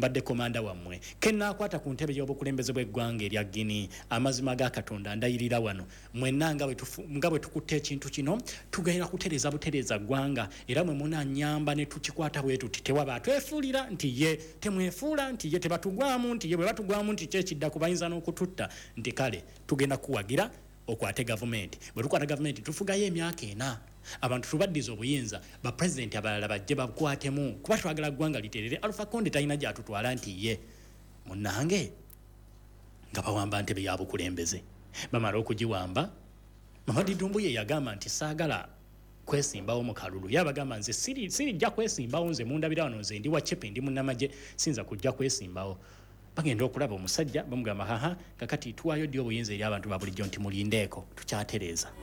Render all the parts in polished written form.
mbadde komanda wammwe kennakwata ku ntebe y'obukulembeze bw'eggwanga erya Guinea amazima ga Katonda ndayirira wano mwenna nga bwe tukutte ekintu kino tugenda kutereza butereza ggwanga era mwe munanyamba ne tukikwata bwe tuti tewaba twefuulira nti ye temwefuula nti ye tebatugwamu nti ye bwe batugwamu nti kyekidda kubayinza n'okututta nti kale tugenda kuwagira okwate gavumenti bwe tukwata gavumenti tufugayo emyaka 4 abantu tubaddiza obuyinza ba president abalala bajje bakwatemu kuba twagala ggwanga literere Alpha Conde talina gyatutwala nti ye munnange nga bawamba ntebe ya bukulembeze bamala okugiwamba Mamadi Doumbouya yagamba nti saagala kwesimbawo mu kalulu yabagamba nze sirijja kwesimbawo nze mundabira wano nze ndi wa chepe ndi munnamagye sinza kujja kwesimbawo bagenda okulaba omusajja bamugamba haha kakati tuwayo ddi obuyinza eri abantu ba bulijjo nti mulindeeko tukyatereeza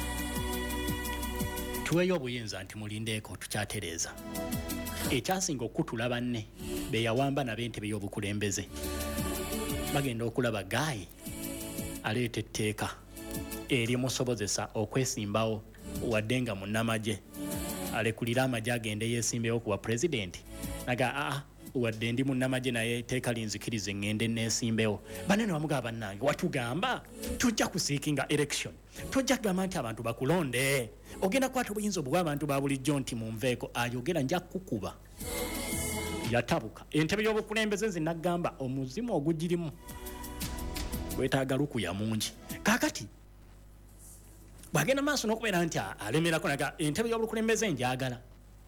tuweyo obuyinza nti mulindeeko tukyatereeza ekyasinga okutula banne beyawamba nab'entebe y'obukulembeze bagenda okulaba gaayi aleeta etteeka erimusobozesa okwesimbawo wadde nga munnamagye alekulira amagye agende yeesimbewo kuwa pulezidenti naga wadde ndi munnamagye naye etteeka linzikirize ngende neesimbewo banene bamugamba bannange watugamba tujja kusiikinga election tojja kugamba nti abantu bakulonde ogenda kwata obuyinza obwa abantu ba bulijjo nti munveeko ayogera nja kukuba yatabuka entebe y'obukulembeze nze nagamba omuzimu ogugirimu gwetaaga lukuya mungi kakati bwagenda maaso n'okubeera nti alemerako naga entebe y'obukulembeze njagala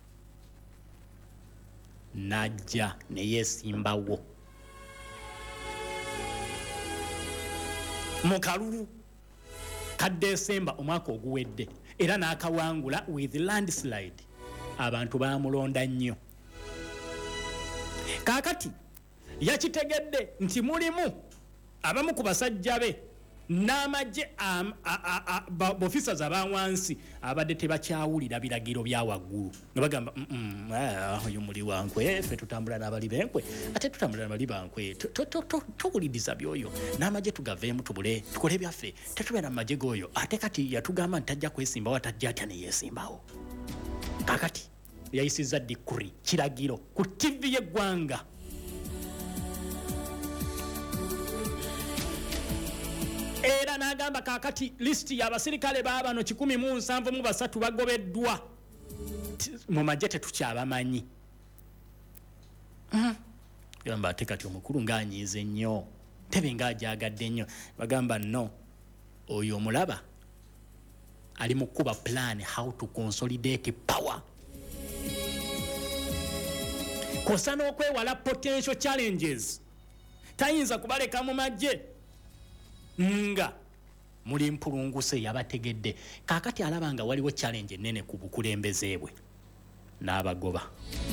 najja neyeesimbawo mu kalulu ka Desemba omwaka oguwedde era n'akawangula with landslide abantu baamulonda nnyo kaakati yakitegedde nti mulimu abamu ku basajja be n'amagye b'officers abanwansi abadde tebakyawulira biragiro bya waggulu nga bagamba oyo muli wankwe ffe tutambula n'abali b'enkwe ate tutambula n'abali bankwe tuwuliriza by'oyo n'amagye tugaveemu tubule tukole byaffe tetubeera mu magye g'oyo ate kati yatugamba nti tajja kwesimbawo atajja atya neyeesimbawo kakati yayisizza dikuri kiragiro ku TV y'eggwanga era n'agamba kakati listi y'abasirikale baabano 173 bagobeddwa mu magye tetukyabamanyi gamba ate kati omukulu ng'anyiize nnyo tebe ng'ajagadde nnyo bagamba no oyo omulaba ali mu kuba plan how to consolidate power kosa n'okwewala potential challenges tayinza kubaleka mu magye nga muli mpulunguse yabategedde kakati alaba nga waliwo challenge nene ku bukulembeze bwe n'abagoba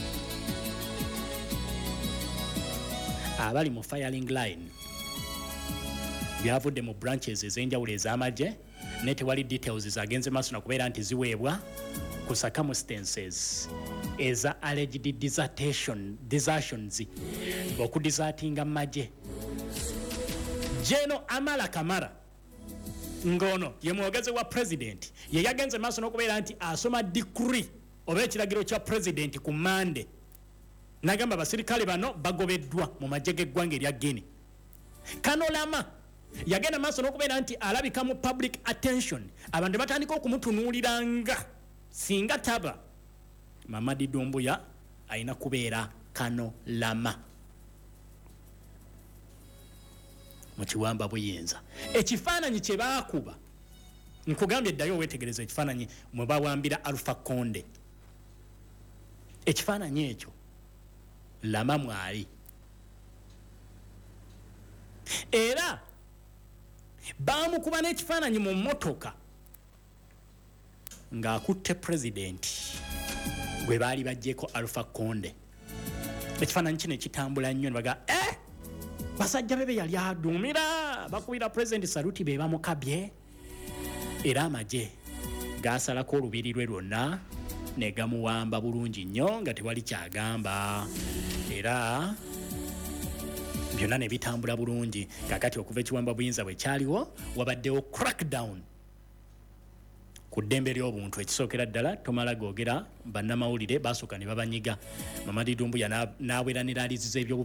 abali mu firing line byavudde mu branches ez'enjawulo ez'amagye ne tewali details zagenze maaso na kubeera nti ziweebwa ku circumstances eza alleged desertions okudisatinga magye Jeno Amala Kamara ngono ye mwogeze wa president ye yagenze maaso n'okubeera nti asoma decree oba ekiragiro kya president ku Monday nagamba abasirikale bano bagobeddwa mu magye g'eggwanga erya Guinea. Kanolama yagenda maaso n'okubeera nti alabika mu public attention abantu batandika okumutunuuliranga singa taba Mamadi Doumbouya ayina kubeera Kanolama mu kiwamba buyinza ekifaananyi kye baakuba nkugambye ddayo weetegereza ekifaananyi mwe bawambira Alpha Conde ekifaananyi ekyo Lama mwali era baamukuba n'ekifaananyi mu mmotoka ng'akutte president gwe baali baggyeko Alpha Conde ekifaananyi kino ekitambula nnyo ne baga basajja bebe yali aduumira bakubira president saluti be bamukabye era amagye gasalako olubiri lwe lwonna ne gamuwamba bulungi nnyo nga tewali kyagamba era byonna ne bitambula bulungi kakati okuva ekiwamba buyinza bwe kyaliwo wabaddewo crackdown ku ddembe ly'obuntu ekisookera ddala tomala googera bannamawulire basooka ne babanyiga Mamadi Doumbouya n'aweeranira aliziza